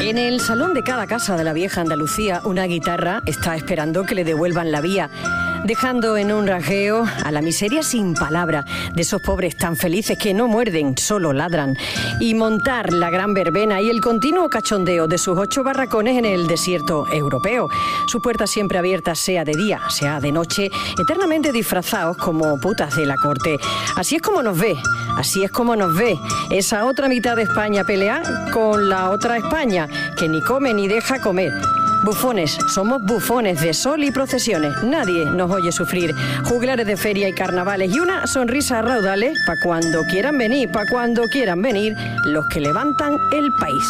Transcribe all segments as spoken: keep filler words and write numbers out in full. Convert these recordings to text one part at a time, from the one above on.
En el salón de cada casa de la vieja Andalucía, una guitarra está esperando que le devuelvan la vía, dejando en un rajeo a la miseria sin palabra de esos pobres tan felices que no muerden, solo ladran, y montar la gran verbena y el continuo cachondeo de sus ocho barracones en el desierto europeo. Sus puertas siempre abiertas, sea de día, sea de noche, eternamente disfrazados como putas de la corte. Así es como nos ve, así es como nos ve esa otra mitad de España pelear con la otra España, que ni come ni deja comer. Bufones, somos bufones de sol y procesiones. Nadie nos oye sufrir. Juglares de feria y carnavales y una sonrisa a raudales pa' cuando quieran venir, pa' cuando quieran venir los que levantan el país.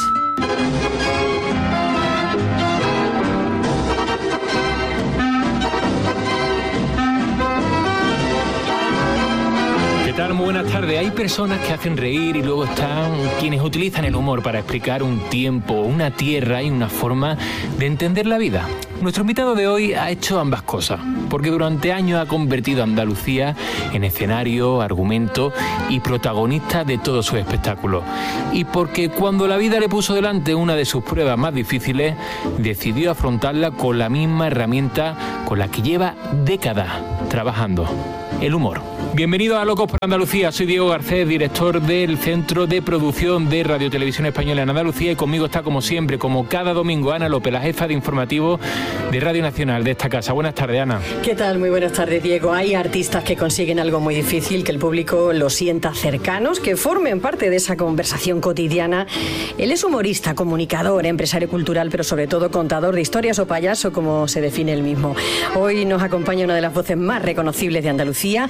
¿Qué tal? Muy buenas tardes. Hay personas que hacen reír y luego están quienes utilizan el humor para explicar un tiempo, una tierra y una forma de entender la vida. Nuestro invitado de hoy ha hecho ambas cosas, porque durante años ha convertido a Andalucía en escenario, argumento y protagonista de todos sus espectáculos. Y porque cuando la vida le puso delante una de sus pruebas más difíciles, decidió afrontarla con la misma herramienta con la que lleva décadas trabajando: el humor. Bienvenidos a Locos por Andalucía. Soy Diego Garcés, director del Centro de Producción de Radio Televisión Española en Andalucía, y conmigo está, como siempre, como cada domingo, Ana López, la jefa de informativo de Radio Nacional de esta casa. Buenas tardes, Ana. ¿Qué tal? Muy buenas tardes, Diego. Hay artistas que consiguen algo muy difícil, que el público los sienta cercanos, que formen parte de esa conversación cotidiana. Él es humorista, comunicador, empresario cultural, pero sobre todo contador de historias o payaso, como se define él mismo. Hoy nos acompaña una de las voces más reconocibles de Andalucía.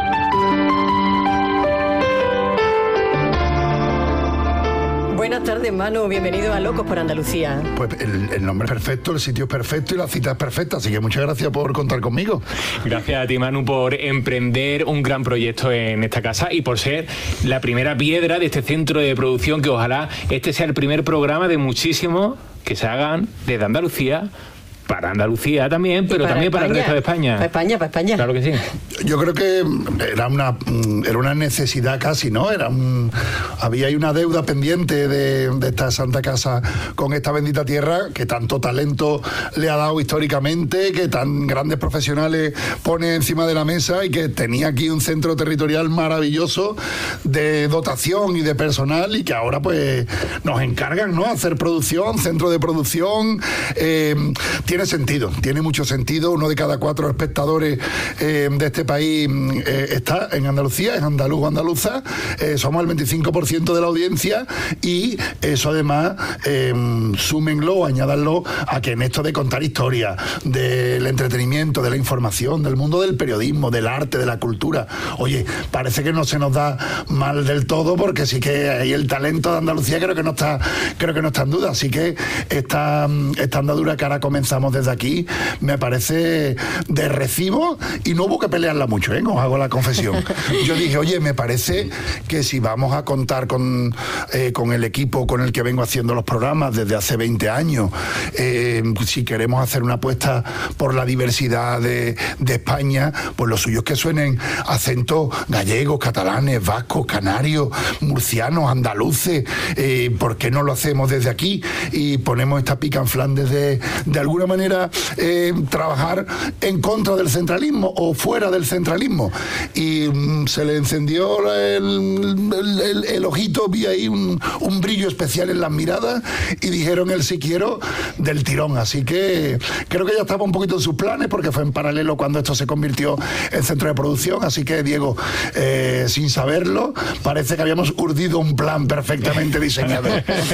Buenas tardes, Manu. Bienvenido a Locos por Andalucía. Pues el, el nombre es perfecto, el sitio es perfecto y la cita es perfecta, así que muchas gracias por contar conmigo. Gracias a ti, Manu, por emprender un gran proyecto en esta casa y por ser la primera piedra de este centro de producción, que ojalá este sea el primer programa de muchísimos que se hagan desde Andalucía, para Andalucía también, pero para también España, para el resto de España. Para España, para España. Claro que sí. Yo creo que era una era una necesidad casi, ¿no? Era un, había ahí una deuda pendiente de, de esta santa casa con esta bendita tierra que tanto talento le ha dado históricamente, que tan grandes profesionales pone encima de la mesa y que tenía aquí un centro territorial maravilloso de dotación y de personal, y que ahora pues nos encargan, ¿no? Hacer producción, centro de producción. Eh, Tiene sentido, tiene mucho sentido. Uno de cada cuatro espectadores eh, de este país eh, está en Andalucía, es andaluz o andaluza. Eh, somos el veinticinco por ciento de la audiencia, y eso además eh, súmenlo, añádanlo a que en esto de contar historias, del entretenimiento, de la información, del mundo del periodismo, del arte, de la cultura, oye, parece que no se nos da mal del todo, porque sí que hay el talento de Andalucía, creo que no está, creo que no está en duda. Así que esta, esta andadura que ahora comenzamos desde aquí me parece de recibo, y no hubo que pelearla mucho, ¿eh? Os hago la confesión. Yo dije, oye, me parece que si vamos a contar con, eh, con el equipo con el que vengo haciendo los programas desde hace veinte años, eh, si queremos hacer una apuesta por la diversidad de, de España, pues lo suyo es que suenen acentos gallegos, catalanes, vascos, canarios, murcianos, andaluces. Eh, ¿por qué no lo hacemos desde aquí y ponemos esta pica en Flandes de, de alguna manera eh, trabajar en contra del centralismo o fuera del centralismo? Y mm, se le encendió el, el, el, el ojito, vi ahí un, un brillo especial en las miradas, y dijeron el sí quiero del tirón. Así que creo que ya estaba un poquito en sus planes, porque fue en paralelo cuando esto se convirtió en centro de producción. Así que, Diego, eh, sin saberlo, parece que habíamos urdido un plan perfectamente diseñado.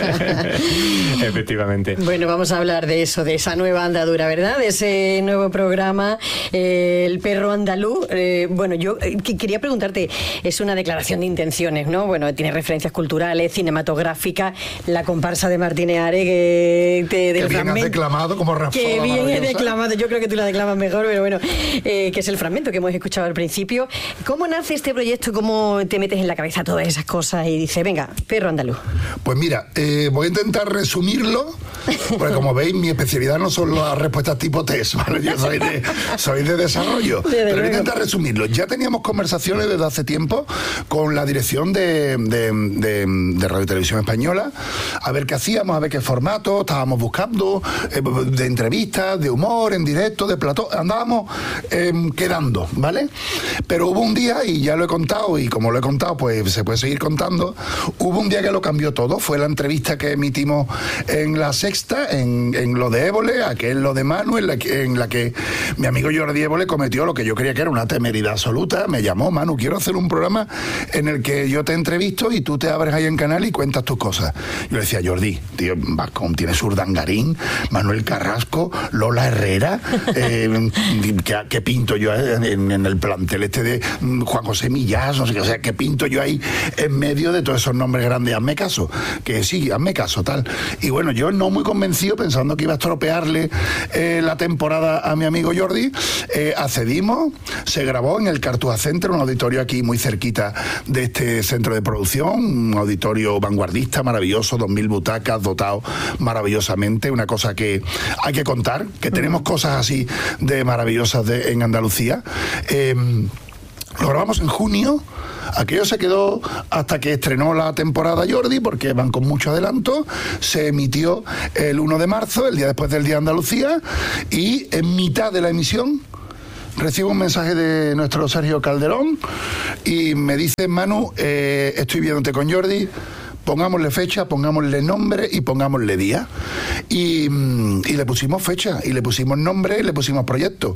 Efectivamente. Bueno, vamos a hablar de eso, de esa nueva andadura, ¿verdad? De ese nuevo programa, eh, El Perro Andaluz. Eh, bueno, yo eh, quería preguntarte, es una declaración de intenciones, ¿no? Bueno, tiene referencias culturales, cinematográficas, la comparsa de Martínez Are, que te, del que bien has declamado como Rafa. Que bien he declamado, yo creo que tú la declamas mejor, pero bueno, eh, que es el fragmento que hemos escuchado al principio. ¿Cómo nace este proyecto? ¿Cómo te metes en la cabeza todas esas cosas y dices, venga, Perro Andaluz? Pues mira, eh, voy a intentar resumirlo, porque como veis, mi especialidad no son los dar respuestas tipo test, ¿vale? Yo soy de, soy de desarrollo. Desde Pero voy a luego. intentar resumirlo. Ya teníamos conversaciones desde hace tiempo con la dirección de, de, de, de Radio y Televisión Española, a ver qué hacíamos, a ver qué formato estábamos buscando, eh, de entrevistas, de humor, en directo, de plató. Andábamos eh, quedando, ¿vale? Pero hubo un día, y ya lo he contado, y como lo he contado, pues se puede seguir contando, hubo un día que lo cambió todo. Fue la entrevista que emitimos en La Sexta, en, en lo de Évole, aquel lo de Manu, en la, que, en la que mi amigo Jordi Évole cometió lo que yo creía que era una temeridad absoluta. Me llamó: Manu, quiero hacer un programa en el que yo te entrevisto y tú te abres ahí en canal y cuentas tus cosas. Yo le decía: Jordi, tío, tienes Urdangarín, Manuel Carrasco, Lola Herrera, eh, ¿qué, qué pinto yo en, en el plantel este de Juan José Millás? No sé qué, o sea, ¿qué pinto yo ahí en medio de todos esos nombres grandes? Hazme caso, que sí, hazme caso, tal. Y bueno, yo no muy convencido, pensando que iba a estropearle eh, la temporada a mi amigo Jordi, eh, accedimos. Se grabó en el Cartuja Center, un auditorio aquí muy cerquita de este centro de producción, un auditorio vanguardista, maravilloso, dos mil butacas, dotado maravillosamente, una cosa que hay que contar, que tenemos cosas así de maravillosas de, en Andalucía. Eh, lo grabamos en junio. Aquello se quedó hasta que estrenó la temporada Jordi, porque van con mucho adelanto. Se emitió el uno de marzo, el día después del Día de Andalucía, y en mitad de la emisión recibo un mensaje de nuestro Sergio Calderón y me dice: Manu, eh, estoy viéndote con Jordi, pongámosle fecha, pongámosle nombre y pongámosle día. Y, y le pusimos fecha, y le pusimos nombre, y le pusimos proyecto.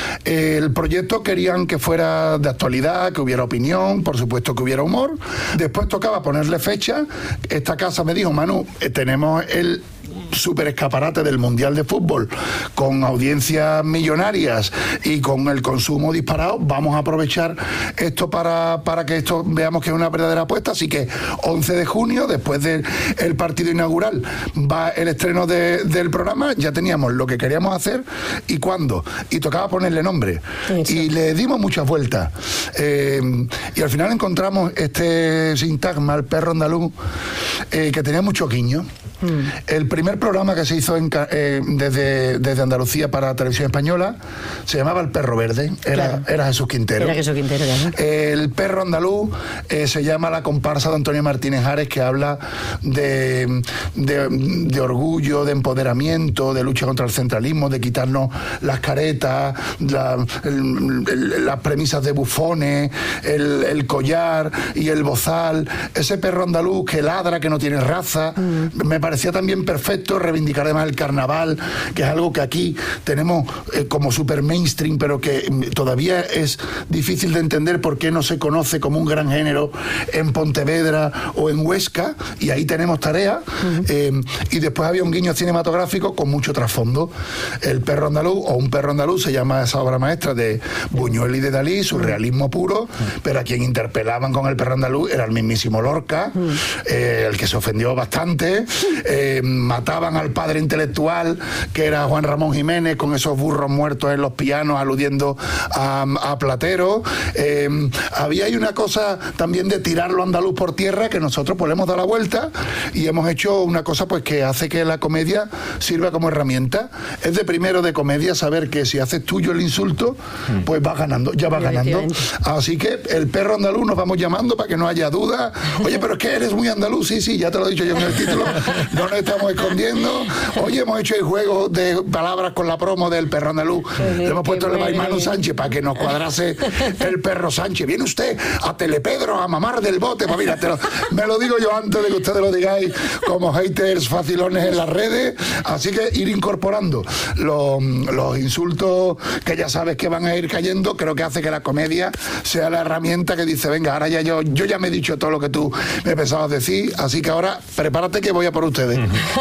El proyecto querían que fuera de actualidad, que hubiera opinión, por supuesto que hubiera humor. Después tocaba ponerle fecha. Esta casa me dijo: Manu, eh, tenemos el super escaparate del Mundial de Fútbol, con audiencias millonarias y con el consumo disparado. Vamos a aprovechar esto para, para que esto veamos que es una verdadera apuesta. Así que once de junio, después del el partido inaugural, va el estreno de, del programa. Ya teníamos lo que queríamos hacer y cuándo, y tocaba ponerle nombre. Sí. Y le dimos muchas vueltas, eh, y al final encontramos este sintagma, el perro andaluz, eh, que tenía mucho guiño. Mm. El primer programa que se hizo en, eh, desde, desde Andalucía para Televisión Española se llamaba El Perro Verde, era, claro. era Jesús Quintero. Era Jesús Quintero, claro. El Perro Andaluz eh, se llama La comparsa de Antonio Martínez Ares, que habla de, de, de orgullo, de empoderamiento, de lucha contra el centralismo, de quitarnos las caretas, la, el, el, las premisas de bufones, el, el collar y el bozal. Ese perro andaluz que ladra, que no tiene raza. Mm. Me parecía también perfecto reivindicar además el carnaval, que es algo que aquí tenemos eh, como super mainstream, pero que todavía es difícil de entender por qué no se conoce como un gran género en Pontevedra o en Huesca, y ahí tenemos tarea. Uh-huh. eh, y después había un guiño cinematográfico con mucho trasfondo. El perro andaluz, o Un perro andaluz, se llama esa obra maestra de Buñuel y de Dalí, surrealismo puro, uh-huh. pero a quien interpelaban con el perro andaluz era el mismísimo Lorca, uh-huh. eh, el que se ofendió bastante. Eh, mataban al padre intelectual, que era Juan Ramón Jiménez, con esos burros muertos en los pianos, aludiendo a, a Platero. Eh, había ahí una cosa también de tirarlo andaluz por tierra, que nosotros pues le hemos dado la vuelta y hemos hecho una cosa pues que hace que la comedia sirva como herramienta. Es de primero de comedia saber que si haces tuyo el insulto, pues vas ganando, ya vas ganando. Así que El Perro Andaluz nos vamos llamando para que no haya duda. Oye, pero es que eres muy andaluz. Sí, sí, ya te lo he dicho yo en el título. No nos estamos escondiendo. Hoy hemos hecho el juego de palabras con la promo del Perro Andaluz. Le hemos puesto el Baimano Sánchez para que nos cuadrase el Perro Sánchez. Viene usted a Telepedro a mamar del bote. Pues mira, te lo, me lo digo yo antes de que ustedes lo digáis como haters facilones en las redes. Así que ir incorporando los, los insultos que ya sabes que van a ir cayendo, creo que hace que la comedia sea la herramienta que dice: venga, ahora ya yo, yo ya me he dicho todo lo que tú me pensabas decir, así que ahora prepárate que voy a por ustedes.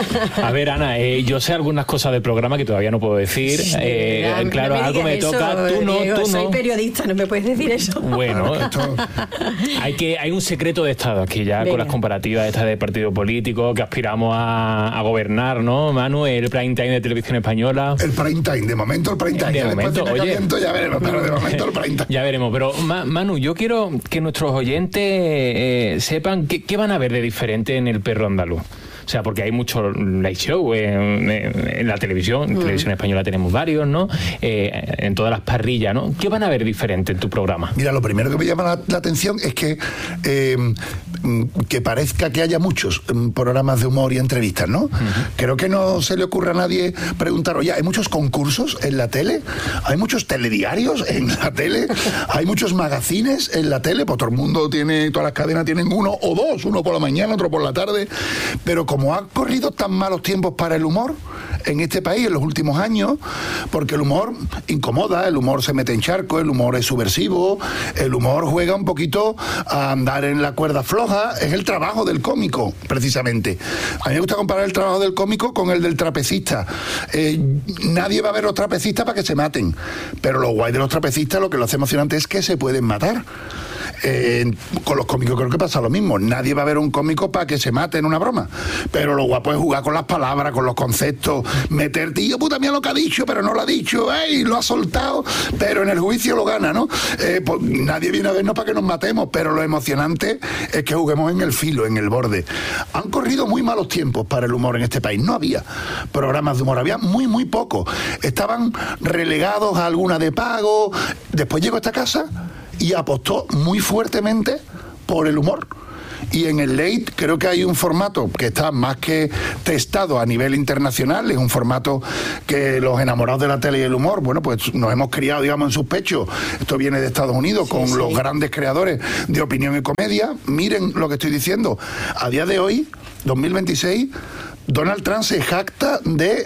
A ver, Ana, eh, yo sé algunas cosas del programa que todavía no puedo decir. Sí, eh, no, claro, no me algo me eso, toca. Tú no, Diego, tú no. Soy periodista, no me puedes decir eso. Bueno, esto... hay que hay un secreto de Estado aquí ya. Venga. Con las comparativas estas de partido político que aspiramos a, a gobernar, ¿no, Manu? El prime time de Televisión Española. El prime time, de momento el prime time. De momento, oye, caliento, ya veremos, pero de momento el prime time. Ya veremos, pero Ma, Manu, yo quiero que nuestros oyentes eh, sepan qué, qué van a ver de diferente en El Perro Andaluz. O sea, porque hay muchos live show en, en, en la televisión, en mm. televisión española tenemos varios, ¿no? Eh, en todas las parrillas, ¿no? ¿Qué van a ver diferente en tu programa? Mira, lo primero que me llama la, la atención es que eh, que parezca que haya muchos programas de humor y entrevistas, ¿no? Uh-huh. Creo que no se le ocurre a nadie preguntar, oye, ¿hay muchos concursos en la tele? ¿Hay muchos telediarios en la tele? ¿Hay muchos magazines en la tele? Pues todo el mundo tiene, todas las cadenas tienen uno o dos, uno por la mañana, otro por la tarde, pero como han corrido tan malos tiempos para el humor en este país en los últimos años, porque el humor incomoda, el humor se mete en charco, el humor es subversivo, el humor juega un poquito a andar en la cuerda floja, es el trabajo del cómico, precisamente. A mí me gusta comparar el trabajo del cómico con el del trapecista. Eh, nadie va a ver los trapecistas para que se maten, pero lo guay de los trapecistas, lo que lo hace emocionante es que se pueden matar. Eh, con los cómicos creo que pasa lo mismo. Nadie va a ver un cómico para que se mate en una broma, pero lo guapo es jugar con las palabras, con los conceptos, meter, tío, puta mía lo que ha dicho, pero no lo ha dicho, ¡ey! Lo ha soltado, pero en el juicio lo gana, ¿no? Eh, pues nadie viene a vernos para que nos matemos, pero lo emocionante es que juguemos en el filo, en el borde. Han corrido muy malos tiempos para el humor en este país. No había programas de humor, había muy, muy poco. Estaban relegados a alguna de pago. Después llegó a esta casa y apostó muy fuertemente por el humor. Y en el Late creo que hay un formato que está más que testado a nivel internacional, es un formato que los enamorados de la tele y el humor, bueno, pues nos hemos criado, digamos, en sus pechos. Esto viene de Estados Unidos, sí, con sí. los grandes creadores de opinión y comedia. Miren lo que estoy diciendo. A día de hoy, dos mil veintiséis, Donald Trump se jacta de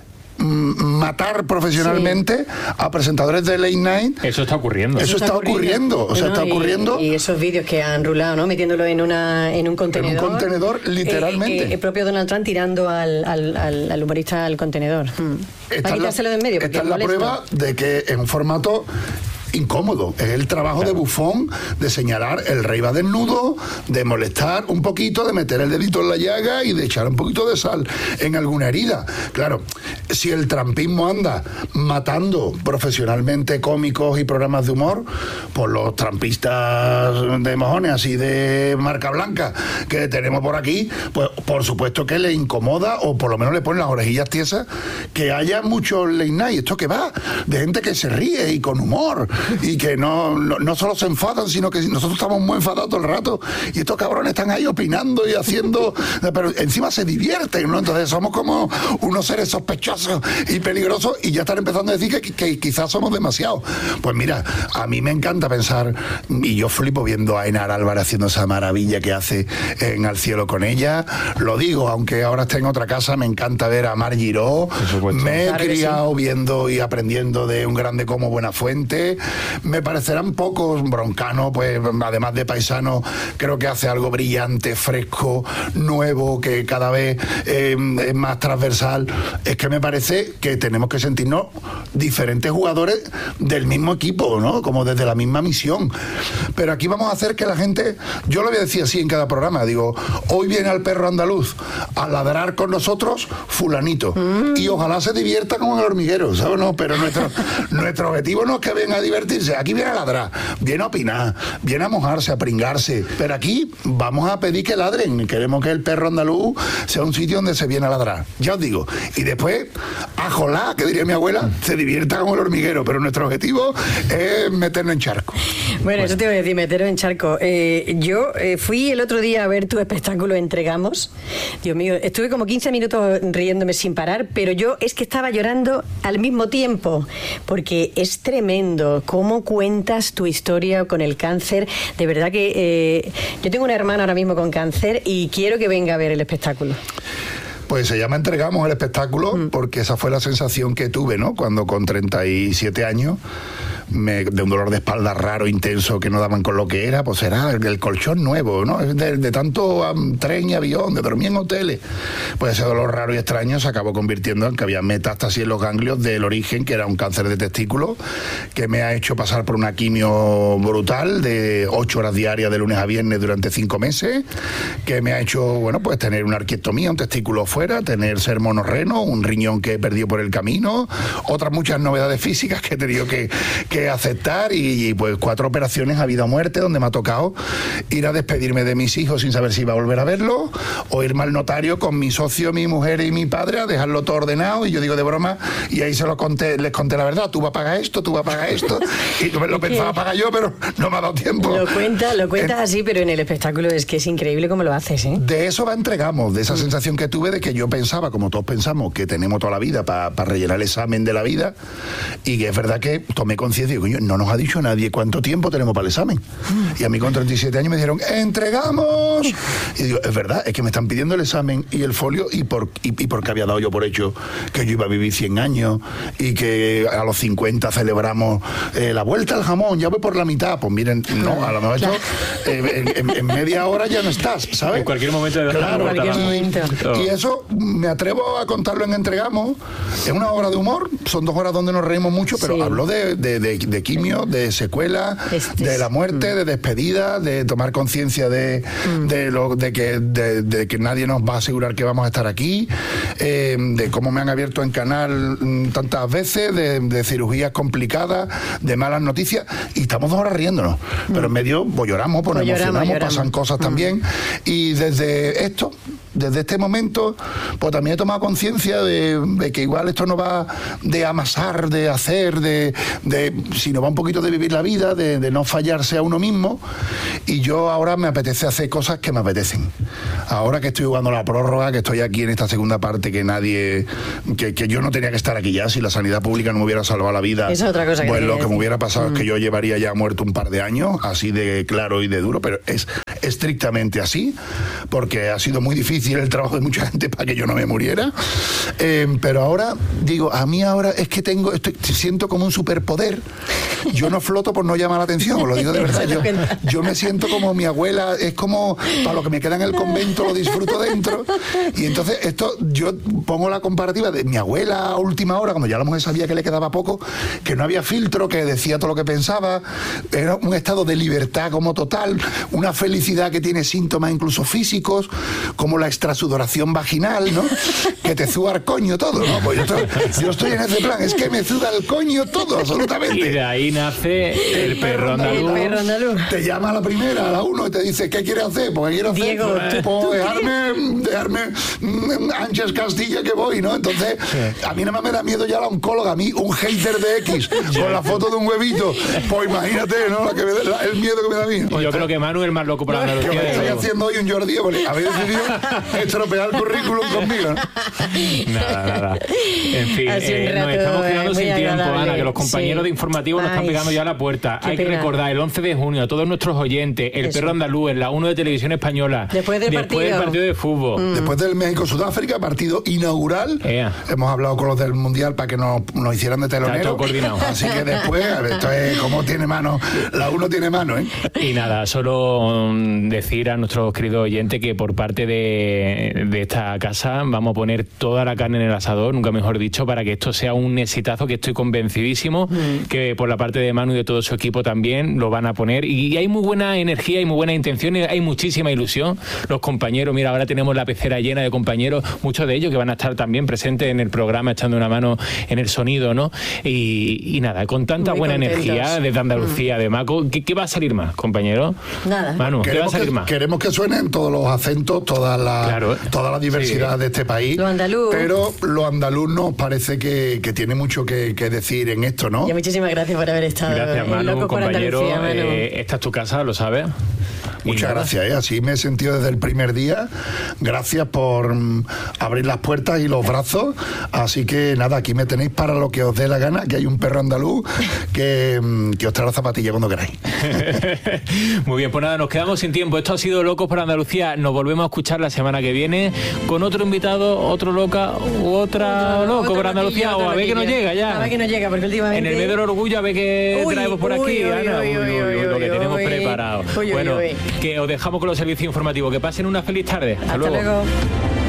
matar profesionalmente sí. a presentadores de Late Night. Eso está ocurriendo. Eso, Eso está, está ocurriendo. ocurriendo. O sea, no, está ocurriendo. Y, y esos vídeos que han rulado, ¿no? Metiéndolo en una en un contenedor. En un contenedor, literalmente. Eh, eh, el propio Donald Trump tirando al, al, al, al humorista al contenedor. Hmm. Para quitárselo de en medio. Esta es la prueba de que es un formato incómodo, es el trabajo claro. de bufón, de señalar el rey va desnudo, de molestar un poquito, de meter el dedito en la llaga y de echar un poquito de sal en alguna herida. Claro, si el trampismo anda matando profesionalmente cómicos y programas de humor, pues los trampistas de mojones así de marca blanca que tenemos por aquí, pues por supuesto que le incomoda, o por lo menos le ponen las orejillas tiesas, que haya mucho late night. Esto que va de gente que se ríe y con humor, y que no, no, no solo se enfadan, sino que nosotros estamos muy enfadados todo el rato, y estos cabrones están ahí opinando y haciendo, pero encima se divierten, ¿no? Entonces somos como unos seres sospechosos y peligrosos, y ya están empezando a decir que, que quizás somos demasiados. Pues mira, a mí me encanta pensar, y yo flipo viendo a Enar Álvarez haciendo esa maravilla que hace en Al cielo con ella. Lo digo, aunque ahora esté en otra casa, me encanta ver a Mar Giró. Me he claro criado sí. viendo y aprendiendo de un grande como Buenafuente. Me parecerán pocos. Broncano, pues además de paisano, creo que hace algo brillante, fresco, nuevo, que cada vez eh, es más transversal. Es que me parece que tenemos que sentirnos diferentes jugadores del mismo equipo, ¿no? Como desde la misma misión. Pero aquí vamos a hacer que la gente, yo lo voy a decir así en cada programa, digo, hoy viene al perro andaluz a ladrar con nosotros fulanito, mm. y ojalá se divierta como en el hormiguero, ¿sabes? No, pero nuestro, nuestro objetivo no es que venga a divertirse, aquí viene a ladrar, viene a opinar, viene a mojarse, a pringarse, pero aquí vamos a pedir que ladren, queremos que el perro andaluz sea un sitio donde se viene a ladrar, ya os digo, y después, ajolá, que diría mi abuela, se divierta como el hormiguero, pero nuestro objetivo es meternos en charco. Bueno, eso te iba a decir, meternos en charco. Eh, yo eh, fui el otro día a ver tu espectáculo Entregamos. Dios mío, estuve como quince minutos riéndome sin parar, pero yo es que estaba llorando al mismo tiempo, porque es tremendo cómo cuentas tu historia con el cáncer. De verdad que eh, yo tengo una hermana ahora mismo con cáncer y quiero que venga a ver el espectáculo. Pues se llama Entregamos el espectáculo, mm. porque esa fue la sensación que tuve, ¿no? Cuando con treinta y siete años, me, de un dolor de espalda raro, intenso, que no daban con lo que era, pues era el, el colchón nuevo, ¿no? De, de tanto um, tren y avión, de dormir en hoteles. Pues ese dolor raro y extraño se acabó convirtiendo en que había metástasis en los ganglios del origen, que era un cáncer de testículo, que me ha hecho pasar por una quimio brutal de ocho horas diarias de lunes a viernes durante cinco meses, que me ha hecho, bueno, pues tener una arquectomía, un testículo fuera, tener ser monorreno, un riñón que he perdido por el camino, otras muchas novedades físicas que he tenido que, que que aceptar y, y pues cuatro operaciones a vida o muerte donde me ha tocado ir a despedirme de mis hijos sin saber si iba a volver a verlo o irme al notario con mi socio, mi mujer y mi padre a dejarlo todo ordenado y yo digo de broma y ahí se lo conté, les conté la verdad, tú vas a pagar esto, tú vas a pagar esto y lo pensaba pagar yo pero no me ha dado tiempo. Lo cuentas, lo cuentas eh, así, pero en el espectáculo es que es increíble cómo lo haces, ¿eh? De eso va entregamos, de esa mm. sensación que tuve de que yo pensaba, como todos pensamos, que tenemos toda la vida para pa rellenar el examen de la vida y que es verdad que tomé conciencia y digo, no nos ha dicho nadie cuánto tiempo tenemos para el examen. Mm. Y a mí con treinta y siete años me dijeron, ¡entregamos! Y digo, es verdad, es que me están pidiendo el examen y el folio y, por, y, y porque había dado yo por hecho que yo iba a vivir cien años y que a los cincuenta celebramos eh, la vuelta al jamón, ya voy por la mitad. Pues miren, no, a lo mejor esto, eh, en, en media hora ya no estás, ¿sabes? En cualquier momento de claro, en cualquier momento. Y eso me atrevo a contarlo en Entregamos. Es una obra de humor, son dos horas donde nos reímos mucho, pero sí. hablo de, de, de, de quimio, de secuela, este de la muerte, mm. de despedida, de tomar conciencia de, mm. de, lo, de, que, de, de que nadie nos va a asegurar que vamos a estar aquí, eh, de cómo me han abierto en canal mm, tantas veces, de, de cirugías complicadas, de malas noticias, y estamos dos horas riéndonos. Mm. Pero en medio pues lloramos, pues, pues nos emocionamos, lloramos, lloramos. Pasan cosas mm. también. Y desde esto, desde este momento, pues también he tomado conciencia de, de que igual esto no va de amasar, de hacer, de, de sino va un poquito de vivir la vida, de, de no fallarse a uno mismo. Y yo ahora me apetece hacer cosas que me apetecen. Ahora que estoy jugando la prórroga, que estoy aquí en esta segunda parte, que nadie, que, que yo no tenía que estar aquí ya, si la sanidad pública no me hubiera salvado la vida, es otra cosa que pues lo que decir. me hubiera pasado mm. es que yo llevaría ya muerto un par de años, así de claro y de duro, pero es estrictamente así, porque ha sido muy difícil el trabajo de mucha gente para que yo no me muriera, eh, pero ahora digo, a mí ahora es que tengo, estoy, siento como un superpoder, yo no floto por no llamar la atención, os lo digo de verdad, yo, yo me siento como mi abuela, es como para lo que me queda en el convento lo disfruto dentro, y entonces esto, yo pongo la comparativa de mi abuela a última hora, cuando ya la mujer sabía que le quedaba poco, que no había filtro, que decía todo lo que pensaba, era un estado de libertad como total, una felicidad que tiene síntomas incluso físicos, como la extrasudoración vaginal, ¿no? Que te suda el coño todo, ¿no? Pues yo estoy, yo estoy en ese plan, es que me suda el coño todo, absolutamente. Y de ahí nace el, el perro andaluz. El perro andaluz. Te llama a la primera, a la uno, y te dice, ¿qué quieres hacer? Pues quiero hacer, Diego, pues, pues, dejarme, dejarme mm, Ángel Castilla que voy, ¿no? Entonces, sí. a mí nada más me da miedo ya la oncóloga, a mí un hater de X, con la foto de un huevito, pues imagínate, ¿no? La que me da, el miedo que me da a mí. Pues yo creo que Manu es el más loco para no, Andalucía. Yo estoy haciendo hoy un Jordi, porque habéis decidido estropear el currículum conmigo, ¿no? Nada, nada. En fin, eh, nos estamos quedando sin tiempo, Ana, que los compañeros sí. de informativo nos Ay, están pegando ya a la puerta. Hay pena. que recordar, el once de junio, a todos nuestros oyentes, el Eso. perro andaluz, en la uno de Televisión Española. Después del, después partido. del partido de fútbol. Mm. Después del México-Sudáfrica, partido inaugural. Yeah. Hemos hablado con los del Mundial para que nos, nos hicieran de telonero. Así que después, a ver, esto es como tiene mano, la uno tiene mano, ¿eh? Y nada, solo decir a nuestros queridos oyentes que por parte de, de esta casa vamos a poner toda la carne en el asador, nunca mejor dicho, para que esto sea un exitazo, que estoy convencidísimo mm. que por la parte de Manu y de todo su equipo también lo van a poner. Y hay muy buena energía y muy buena intención y hay muchísima ilusión. Los compañeros, mira, ahora tenemos la pecera llena de compañeros, muchos de ellos que van a estar también presentes en el programa, echando una mano en el sonido, ¿no? Y, y nada, con tanta muy buena contentos. energía desde Andalucía, mm. de Maco, ¿qué, ¿qué va a salir más, compañero? Nada. Manu, ¿qué va a salir que, más? Queremos que suenen todos los acentos, toda la, claro, toda la diversidad sí. de este país. Lo andaluz. Pero lo andaluz nos parece que, que tiene mucho que, que decir en esto, ¿no? Y muchísimas gracias por haber estado. Gracias, Manu, compañero. Eh, esta es tu casa, lo sabes. Muchas gracias, ¿eh? Así me he sentido desde el primer día. Gracias por um, abrir las puertas y los brazos. Así que nada, aquí me tenéis para lo que os dé la gana, que hay un perro andaluz que, um, que os trae la zapatilla cuando queráis. Muy bien, pues nada, nos quedamos sin tiempo. Esto ha sido Locos por Andalucía. Nos volvemos a escuchar la semana que viene con otro invitado, otro loca u otra otro, loco otro por Andalucía. O a ver que nos llega ya. A ver que nos llega, porque últimamente... En el mes del orgullo, a ver qué uy, traemos por aquí, uy, Ana. Uy, uy, uy, uy, uy, lo que uy, tenemos uy, preparado. Uy, bueno, uy, uy. Que os dejamos con los servicios informativos. Que pasen una feliz tarde. Hasta, Hasta luego. luego.